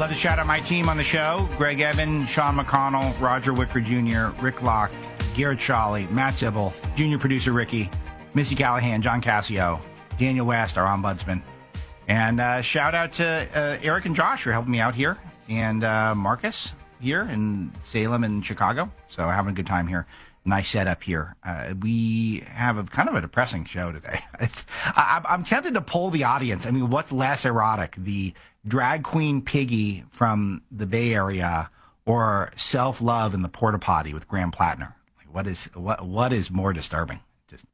love to shout out my team on the show. Greg Evan, Sean McConnell, Roger Wicker Jr., Rick Locke, Garrett Shawley, Matt Sybil, junior producer Ricky, Missy Callahan, John Cassio, Daniel West, our ombudsman. And shout out to Eric and Josh for helping me out here. And Marcus here in Salem and Chicago. So having a good time here. Nice setup here. We have a kind of a depressing show today. I'm tempted to poll the audience. I mean, what's less erotic, the drag queen Piggy from the Bay Area or self-love in the porta potty with Graham Plattner? Like, what is more disturbing? Just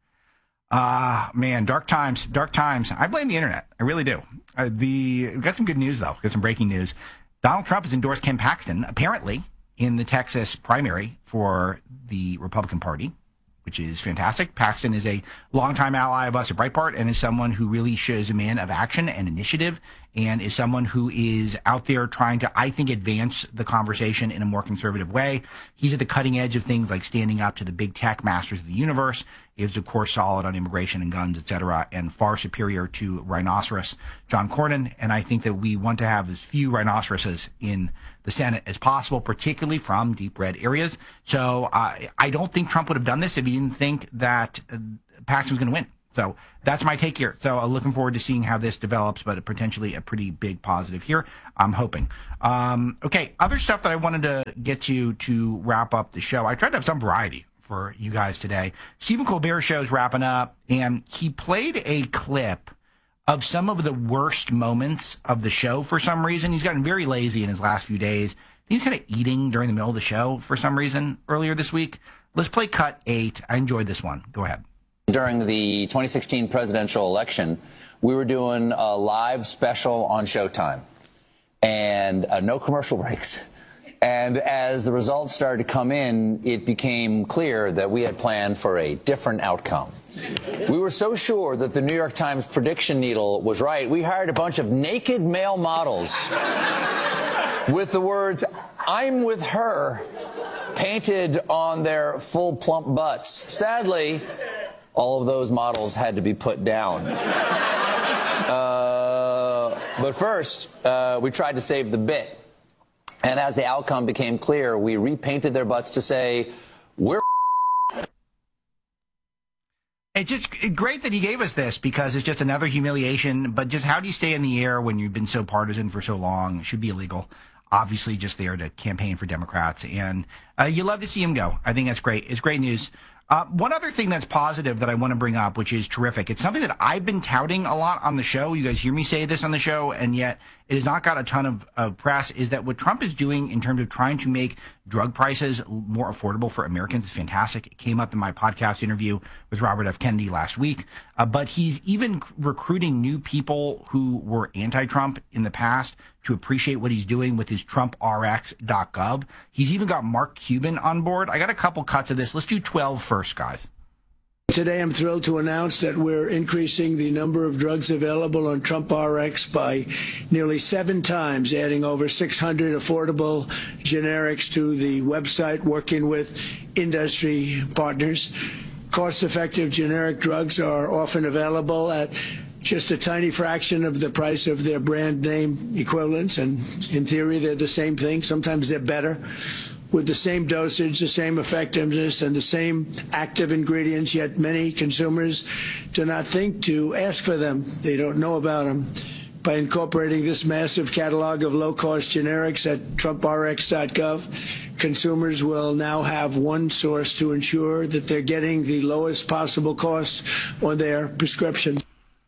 man, dark times. I blame the internet. I really do. We've got some good news though. We've got some breaking news. Donald Trump has endorsed Ken Paxton, apparently, in the Texas primary for the Republican Party, which is fantastic. Paxton is a longtime ally of us at Breitbart and is someone who really shows a man of action and initiative and is someone who is out there trying to, I think, advance the conversation in a more conservative way. He's at the cutting edge of things like standing up to the big tech masters of the universe. He is, of course, solid on immigration and guns, et cetera, and far superior to rhinoceros John Cornyn. And I think that we want to have as few rhinoceroses in the Senate as possible, particularly from deep red areas. So I don't think Trump would have done this if he didn't think that Paxton was going to win. So that's my take here. So I'm looking forward to seeing how this develops, but potentially a pretty big positive here. I'm hoping. Okay, other stuff that I wanted to get to wrap up the show. I tried to have some variety for you guys today. Stephen Colbert's show is wrapping up, and he played a clip of some of the worst moments of the show for some reason. He's gotten very lazy in his last few days. He was kind of eating during the middle of the show for some reason earlier this week. Let's play cut 8. I enjoyed this one. Go ahead. During the 2016 presidential election, we were doing a live special on Showtime and no commercial breaks. And as the results started to come in, it became clear that we had planned for a different outcome. We were so sure that the New York Times prediction needle was right, we hired a bunch of naked male models with the words, "I'm with her," painted on their full plump butts. Sadly, all of those models had to be put down. But first, we tried to save the bit. And as the outcome became clear, we repainted their butts to say, "We're..." It's just great that he gave us this because it's just another humiliation. But just how do you stay in the air when you've been so partisan for so long? It should be illegal. Obviously just there to campaign for Democrats. And you love to see him go. I think that's great. It's great news. One other thing that's positive that I want to bring up, which is terrific. It's something that I've been touting a lot on the show. You guys hear me say this on the show, and yet it has not got a ton of press, is that what Trump is doing in terms of trying to make drug prices more affordable for Americans is fantastic. It came up in my podcast interview with Robert F. Kennedy last week. But he's even recruiting new people who were anti-Trump in the past to appreciate what he's doing with his TrumpRx.gov. He's even got Mark Cuban on board. I got a couple cuts of this. Let's do 12 first, guys. Today, I'm thrilled to announce that we're increasing the number of drugs available on TrumpRx by nearly 7 times, adding over 600 affordable generics to the website, working with industry partners. Cost-effective generic drugs are often available at just a tiny fraction of the price of their brand name equivalents, and in theory, they're the same thing. Sometimes they're better, with the same dosage, the same effectiveness, and the same active ingredients, yet many consumers do not think to ask for them. They don't know about them. By incorporating this massive catalog of low-cost generics at TrumpRx.gov, consumers will now have one source to ensure that they're getting the lowest possible cost on their prescriptions.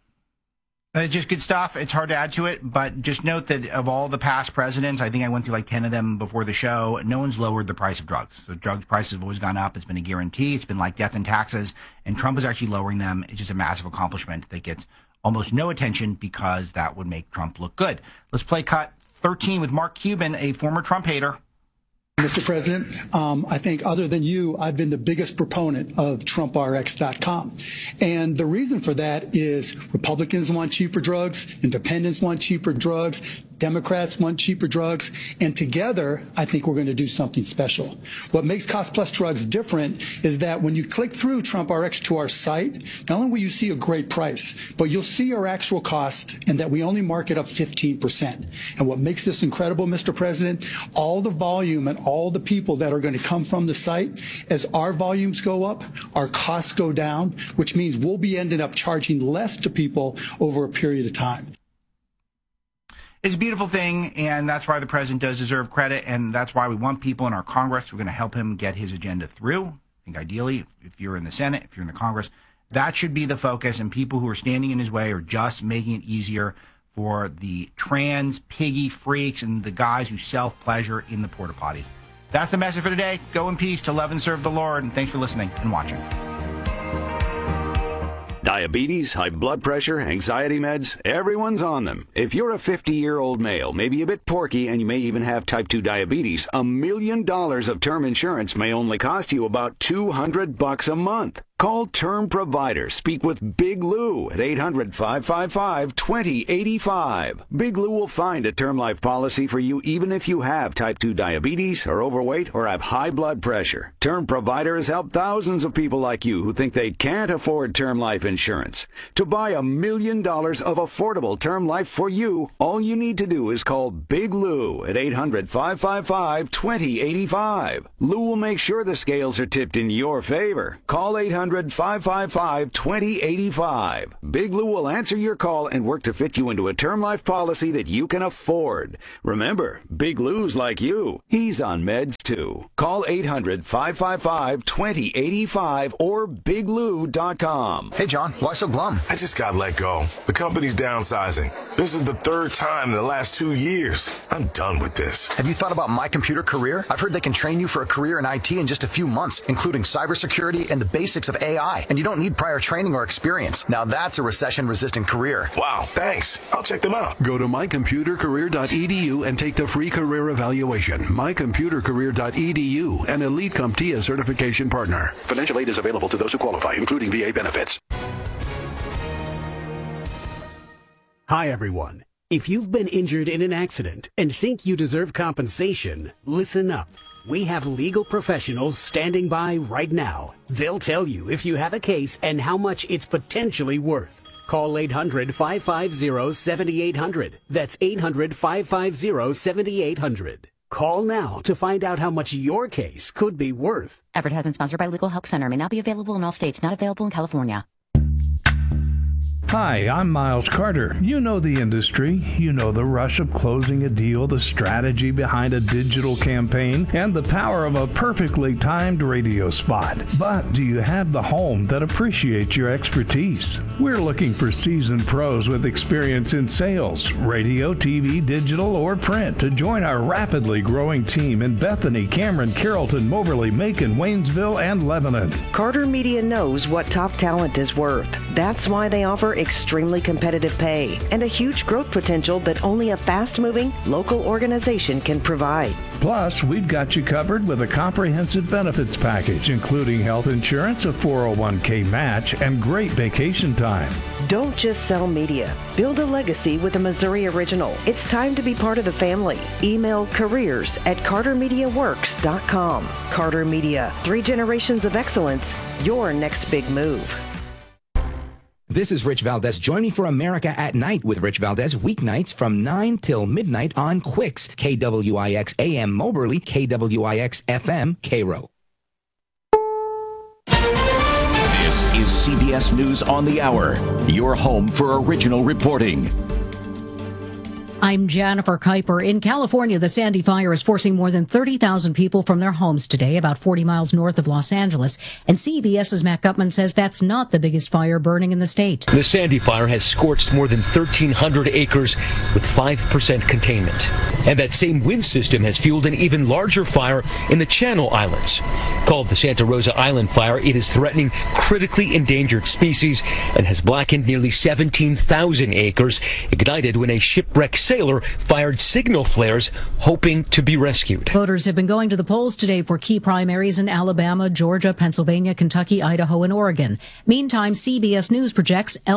It's just good stuff. It's hard to add to it, but just note that of all the past presidents, I think I went through like 10 of them before the show, no one's lowered the price of drugs. So drug prices have always gone up. It's been a guarantee. It's been like death and taxes, and Trump is actually lowering them. It's just a massive accomplishment that gets almost no attention because that would make Trump look good. Let's play cut 13 with Mark Cuban, a former Trump hater. Mr. President, I think other than you, I've been the biggest proponent of TrumpRx.com. And the reason for that is Republicans want cheaper drugs, independents want cheaper drugs, Democrats want cheaper drugs, and together, I think we're going to do something special. What makes Cost Plus Drugs different is that when you click through TrumpRx to our site, not only will you see a great price, but you'll see our actual cost and that we only mark it up 15%. And what makes this incredible, Mr. President, all the volume and all the people that are going to come from the site, as our volumes go up, our costs go down, which means we'll be ending up charging less to people over a period of time. It's a beautiful thing, and that's why the president does deserve credit, and that's why we want people in our Congress who are going to help him get his agenda through. I think ideally, if you're in the Senate, if you're in the Congress, that should be the focus, and people who are standing in his way are just making it easier for the trans piggy freaks and the guys who self-pleasure in the porta potties. That's the message for today. Go in peace to love and serve the Lord, and thanks for listening and watching. Diabetes, high blood pressure, anxiety meds, everyone's on them. If you're a 50-year-old male, maybe a bit porky, and you may even have type 2 diabetes, $1 million of term insurance may only cost you about $200 a month. Call Term Provider. Speak with Big Lou at 800-555-2085. Big Lou will find a term life policy for you even if you have type 2 diabetes, are overweight, or have high blood pressure. Term Provider has helped thousands of people like you who think they can't afford term life insurance. To buy $1 million of affordable term life for you, all you need to do is call Big Lou at 800-555-2085. Lou will make sure the scales are tipped in your favor. Call 800-555-2085. Big Lou will answer your call and work to fit you into a term life policy that you can afford. Remember, Big Lou's like you. He's on meds too. Call 800-555-2085 or biglou.com. Hey, John, why so glum? I just got let go. The company's downsizing. This is the third time in the last 2 years. I'm done with this. Have you thought about My Computer Career? I've heard they can train you for a career in IT in just a few months, including cybersecurity and the basics of AI, and you don't need prior training or experience. Now that's a recession-resistant career. Wow, thanks. I'll check them out. Go to mycomputercareer.edu and take the free career evaluation. mycomputercareer.edu, an Elite CompTIA certification partner. Financial aid is available to those who qualify, including VA benefits. Hi, everyone. If you've been injured in an accident and think you deserve compensation, listen up. We have legal professionals standing by right now. They'll tell you if you have a case and how much it's potentially worth. Call 800-550-7800. That's 800-550-7800. Call now to find out how much your case could be worth. Advertisement sponsored by Legal Help Center. May not be available in all states. Not available in California. Hi, I'm Miles Carter. You know the industry. You know the rush of closing a deal, the strategy behind a digital campaign, and the power of a perfectly timed radio spot. But do you have the home that appreciates your expertise? We're looking for seasoned pros with experience in sales, radio, TV, digital, or print to join our rapidly growing team in Bethany, Cameron, Carrollton, Moberly, Macon, Waynesville, and Lebanon. Carter Media knows what top talent is worth. That's why they offer extremely competitive pay and a huge growth potential that only a fast-moving local organization can provide. Plus, we've got you covered with a comprehensive benefits package, including health insurance, a 401k match, and great vacation time. Don't just sell media. Build a legacy with a Missouri original. It's time to be part of the family. Email careers@cartermediaworks.com. Carter Media, 3 generations of excellence, your next big move. This is Rich Valdez. Join me for America at Night with Rich Valdez weeknights from 9 till midnight on Quicks, KWIX AM Moberly, KWIX FM Cairo. This is CBS News on the Hour, your home for original reporting. I'm Jennifer Kuiper. In California, the Sandy Fire is forcing more than 30,000 people from their homes today, about 40 miles north of Los Angeles. And CBS's Matt Gutman says that's not the biggest fire burning in the state. The Sandy Fire has scorched more than 1,300 acres with 5% containment. And that same wind system has fueled an even larger fire in the Channel Islands. Called the Santa Rosa Island Fire, it is threatening critically endangered species and has blackened nearly 17,000 acres, ignited when a shipwreck sailor fired signal flares, hoping to be rescued. Voters have been going to the polls today for key primaries in Alabama, Georgia, Pennsylvania, Kentucky, Idaho, and Oregon. Meantime, CBS News projects Ed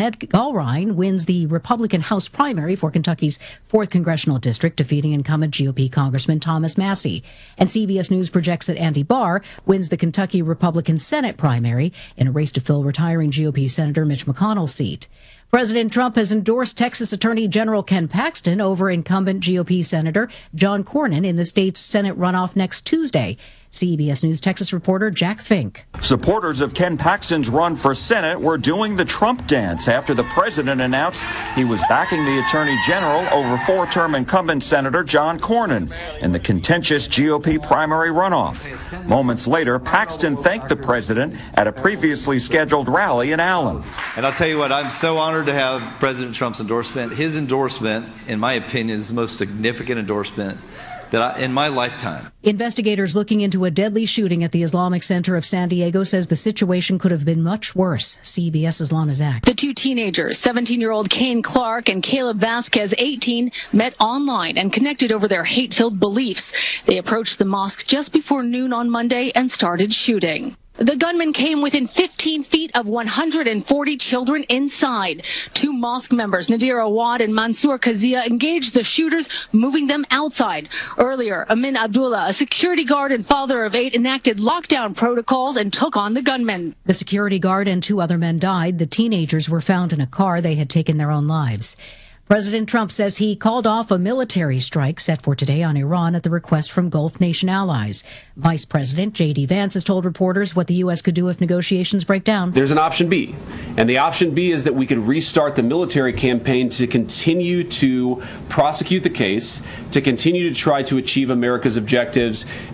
Gulrine wins the Republican House primary for Kentucky's 4th Congressional District, defeating incumbent GOP Congressman Thomas Massey. And CBS News projects that Andy Barr wins the Kentucky Republican Senate primary in a race to fill retiring GOP Senator Mitch McConnell's seat. President Trump has endorsed Texas Attorney General Ken Paxton over incumbent GOP Senator John Cornyn in the state's Senate runoff next Tuesday. CBS News Texas reporter Jack Fink. Supporters of Ken Paxton's run for Senate were doing the Trump dance after the president announced he was backing the Attorney General over 4-term incumbent Senator John Cornyn in the contentious GOP primary runoff. Moments later, Paxton thanked the president at a previously scheduled rally in Allen. And I'll tell you what, I'm so honored to have President Trump's endorsement. His endorsement, in my opinion, is the most significant endorsement in my lifetime. Investigators looking into a deadly shooting at the Islamic Center of San Diego says the situation could have been much worse. CBS's Lana Zach. The two teenagers, 17-year-old Kane Clark and Caleb Vasquez, 18, met online and connected over their hate-filled beliefs. They approached the mosque just before noon on Monday and started shooting. The gunman came within 15 feet of 140 children inside. 2 mosque members, Nadir Awad and Mansour Kazia, engaged the shooters, moving them outside. Earlier, Amin Abdullah, a security guard and father of 8, enacted lockdown protocols and took on the gunman. The security guard and 2 other men died. The teenagers were found in a car. They had taken their own lives. President Trump says he called off a military strike set for today on Iran at the request from Gulf nation allies. Vice President J.D. Vance has told reporters what the U.S. could do if negotiations break down. There's an option B, and the option B is that we could restart the military campaign to continue to prosecute the case, to continue to try to achieve America's objectives,